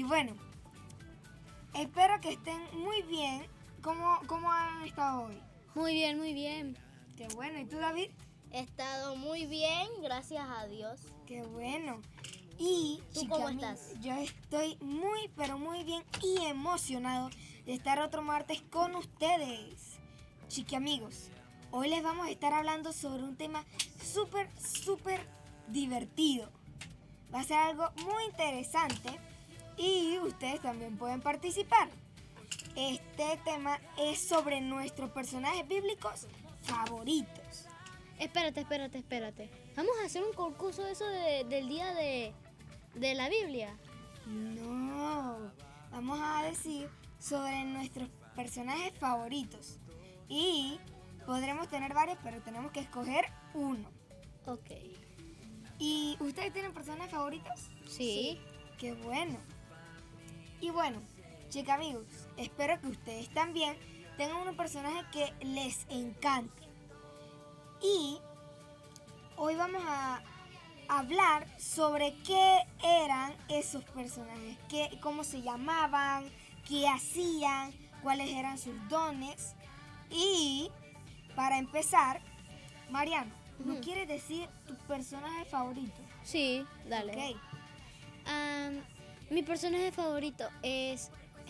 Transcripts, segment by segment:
bueno, espero que estén muy bien. ¿Cómo han estado hoy? Muy bien, muy bien. Qué bueno. ¿Y tú, David? He estado muy bien, gracias a Dios. Qué bueno. Y ¿Tú cómo estás? Yo estoy muy, pero muy bien y emocionado de estar otro martes con ustedes. Chiquiamigos, hoy les vamos a estar hablando sobre un tema súper divertido. Va a ser algo muy interesante y ustedes también pueden participar. Este tema es sobre nuestros personajes bíblicos favoritos. Espérate. Vamos a hacer un concurso de eso del día de la Biblia. No, vamos a decir sobre nuestros personajes favoritos. Y podremos tener varios, pero tenemos que escoger uno. Ok. ¿Y ustedes tienen personajes favoritos? Sí. Qué bueno. Y bueno, amigos, espero que ustedes también tengan unos personajes que les encante. Y hoy vamos a hablar sobre qué eran esos personajes, cómo se llamaban, qué hacían, cuáles eran sus dones. Y para empezar, Mariano, ¿nos quieres decir tu personaje favorito? Sí, dale. Ok. Mi personaje favorito es...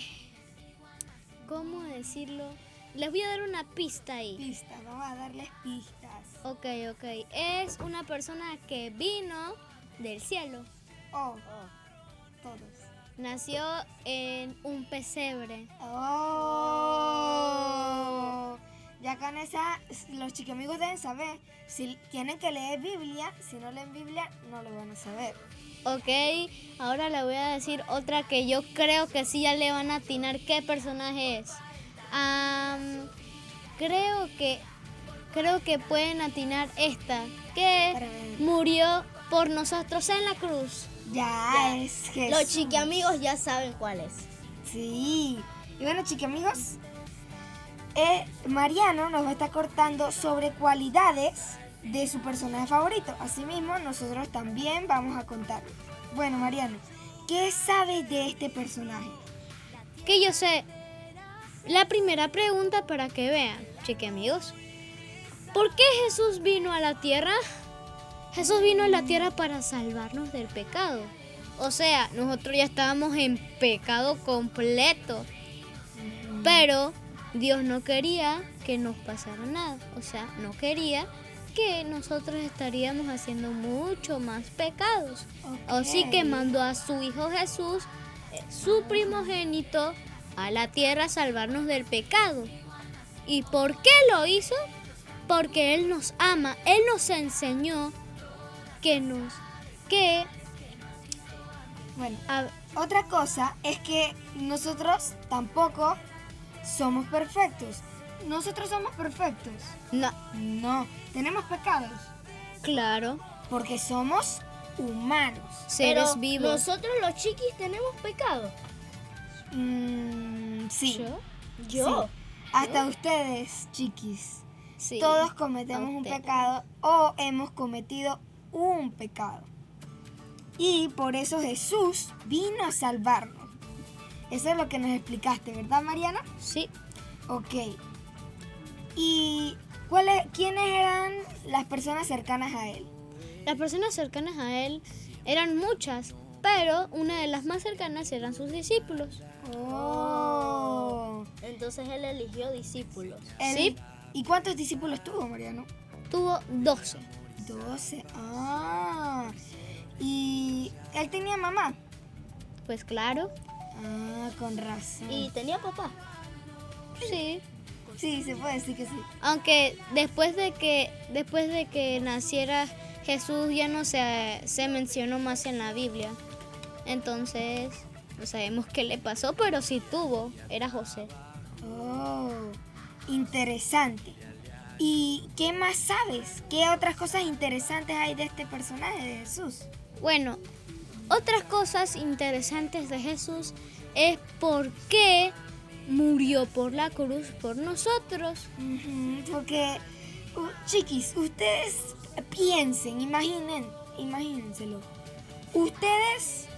¿Cómo decirlo? Les voy a dar una pista ahí. Pistas, vamos a darles pistas. Ok. Es una persona que vino del cielo. Todos. Nació en un pesebre. Ya con esa, los chiquimigos deben saber. Si tienen que leer Biblia, si no leen Biblia, no lo van a saber. Ok, ahora le voy a decir otra que yo creo que sí ya le van a atinar qué personaje es. Creo que pueden atinar esta, que murió por nosotros en la cruz. Ya es Jesús. Los chiquiamigos ya saben cuál es. Sí. Y bueno, chiquiamigos, Mariano nos va a estar contando sobre cualidades de su personaje favorito. Asimismo, nosotros también vamos a contar. Bueno, Mariano, ¿qué sabes de este personaje? Que yo sé. La primera pregunta para que vean, amigos. ¿Por qué Jesús vino a la tierra? Jesús vino a la tierra para salvarnos del pecado. O sea, nosotros ya estábamos en pecado completo. Pero Dios no quería que nos pasara nada. O sea, no quería que nosotros estaríamos haciendo mucho más pecados. Así que mandó a su Hijo Jesús, su primogénito, a la tierra a salvarnos del pecado. ¿Y por qué lo hizo? Porque Él nos ama. Él nos enseñó Bueno, otra cosa es que nosotros tampoco somos perfectos. ¿Nosotros somos perfectos? No, tenemos pecados. Claro. Porque somos humanos. Seres Pero vivos. nosotros los chiquis tenemos pecado. Sí. ¿Yo? Sí. Hasta ustedes, chiquis. Sí. Todos cometemos un ustedes. pecado o hemos cometido un pecado. Y por eso Jesús vino a salvarnos. Eso es lo que nos explicaste, ¿verdad, Mariana? Sí. Ok. ¿Y quiénes eran las personas cercanas a él? Las personas cercanas a Él eran muchas, pero una de las más cercanas eran sus discípulos. Entonces él eligió discípulos. Sí. ¿Y cuántos discípulos tuvo, Mariano? Tuvo 12. 12. ¿Y él tenía mamá? Pues claro. Con razón. ¿Y tenía papá? Sí. Sí, se puede decir que sí. Aunque después de que naciera Jesús ya no se mencionó más en la Biblia. Entonces, no sabemos qué le pasó, pero sí tuvo. Era José. Interesante. ¿Y qué más sabes? ¿Qué otras cosas interesantes hay de este personaje de Jesús? Bueno, otras cosas interesantes de Jesús es por qué murió por la cruz por nosotros. Porque, chiquis, ustedes piensen, imagínenselo. Ustedes